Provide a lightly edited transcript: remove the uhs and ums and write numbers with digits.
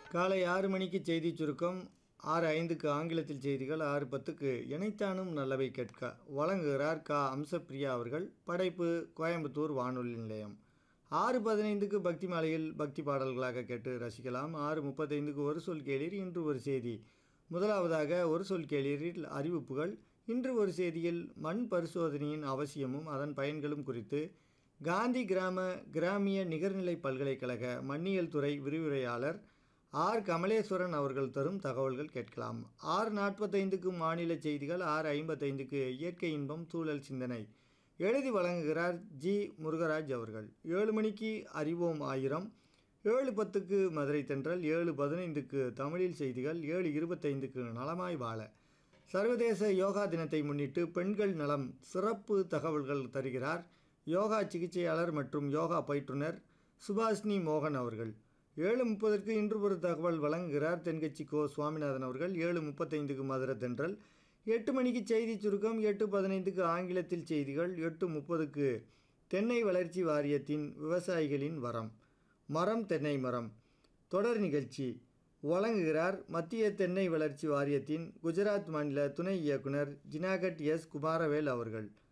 காலை 6 மணிக்கு செய்தி சுருக்கம், 6:05க்கு ஆங்கிலத்தில் செய்திகள், 6:10க்கு இணைத்தானும் நல்லவை கேட்க வழங்குகிறார் அம்சப்பிரியா அவர்கள். படைப்பு கோயம்புத்தூர் வானொலி நிலையம். 6:15க்கு பக்தி மாலையில் பக்தி பாடல்களாக கேட்டு ரசிக்கலாம். 6:35க்கு ஒரு சொல் கேளீர், இன்று ஒரு செய்தி. முதலாவதாக ஒரு சொல் கேளீரில் அறிவிப்புகள். இன்று ஒரு செய்தியில் மண் பரிசோதனையின் அவசியமும் அதன் பயன்களும் குறித்து காந்தி கிராமிய நிகர்நிலை பல்கலைக்கழக மண்ணியல் துறை விரிவுரையாளர் கமலேஸ்வரன் அவர்கள் தரும் தகவல்கள் கேட்கலாம். 6:45க்கு மாநில செய்திகள், 6:55க்கு இயற்கை இன்பம் சூழல் சிந்தனை எழுதி வழங்குகிறார் முருகராஜ் அவர்கள். 7 மணிக்கு அறிவோம் ஆயிரம், 7:10க்கு மதுரை தென்றல், 7:15க்கு தமிழில் செய்திகள், 7:25க்கு நலமாய் வாழ சர்வதேச யோகா தினத்தை முன்னிட்டு பெண்கள் நலம் சிறப்பு தகவல்கள் தருகிறார் யோகா சிகிச்சையாளர் மற்றும் யோகா பயிற்றுனர் சுபாஷினி மோகன் அவர்கள். 7:30க்கு இன்று ஒரு தகவல் வழங்குகிறார் தென்கட்சி சுவாமிநாதன் அவர்கள். 7:35க்கு மதுரை தென்றல், 8 மணிக்கு செய்தி சுருக்கம், 8:15க்கு ஆங்கிலத்தில் செய்திகள், 8:30க்கு தென்னை வளர்ச்சி வாரியத்தின் விவசாயிகளின் மரம் தென்னை மரம் தொடர் நிகழ்ச்சி வழங்குகிறார் மத்திய தென்னை வளர்ச்சி வாரியத்தின் குஜராத் மாநில துணை இயக்குனர் ஜினாகட் குமாரவேல் அவர்கள்.